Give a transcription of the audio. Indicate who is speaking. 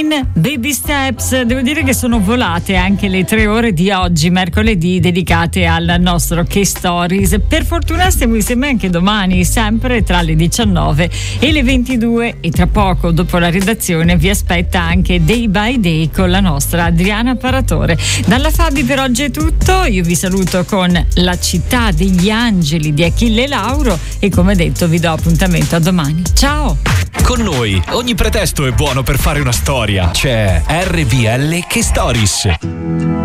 Speaker 1: Baby Steps. Devo dire che sono volate anche le 3 ore di oggi, mercoledì, dedicate al nostro Che Stories. Per fortuna stiamo insieme anche domani, sempre tra le 19 e le 22, e tra poco, dopo la redazione, vi aspetta anche Day by Day con la nostra Adriana Paratore. Dalla Fabi per oggi è tutto, io vi saluto con La città degli angeli di Achille Lauro e, come detto, vi do appuntamento a domani. Ciao!
Speaker 2: Con noi ogni pretesto è buono per fare una storia. C'è RVL Che Stories.